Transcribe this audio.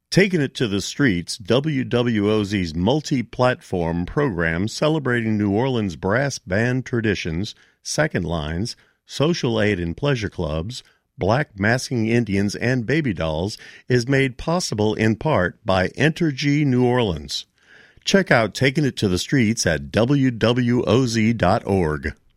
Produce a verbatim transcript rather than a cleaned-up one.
Taking It to the Streets, W W O Z's multi-platform program celebrating New Orleans brass band traditions, second lines, social aid and pleasure clubs, black masking Indians, and baby dolls, is made possible in part by Entergy New Orleans. Check out Taking It to the Streets at W W O Z dot org.